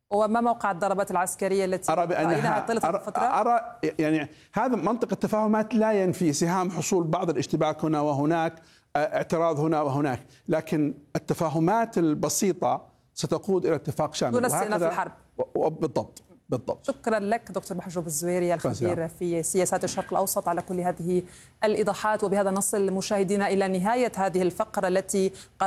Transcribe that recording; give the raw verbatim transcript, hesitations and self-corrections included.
وما موقع الضربات العسكرية التي أرى بأنها طيلة أرى, الفترة؟ أرى يعني هذا منطق التفاهمات لا ينفي سهام حصول بعض الاشتباك هنا وهناك، اعتراض هنا وهناك، لكن التفاهمات البسيطة ستقود إلى اتفاق شامل دون استئناف الحرب. بالضبط بالضبط. شكرا لك دكتور محجوب الزويري الخبير في سياسات الشرق الأوسط على كل هذه الإيضاحات. وبهذا نصل مشاهدينا إلى نهاية هذه الفقرة التي